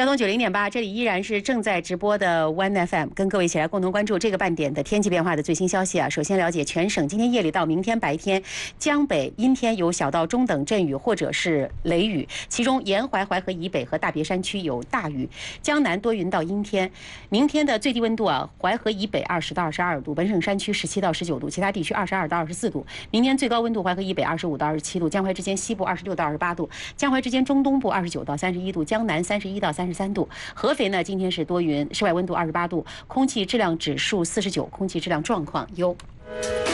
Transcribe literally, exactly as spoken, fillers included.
交通九零点八，这里依然是正在直播的 One F M， 跟各位一起来共同关注这个半点的天气变化的最新消息啊。首先了解全省今天夜里到明天白天，江北阴天有小到中等阵雨或者是雷雨，其中沿淮淮河以北和大别山区有大雨，江南多云到阴天。明天的最低温度啊，淮河以北二十到二十二度，本省山区十七到十九度，其他地区二十二到二十四度。明天最高温度淮河以北二十五到二十七度，江淮之间西部二十六到二十八度，江淮之间中东部二十九到三十一度，江南三十一到三十三度。合肥呢，今天是多云，室外温度二十八度，空气质量指数四十九，空气质量状况优。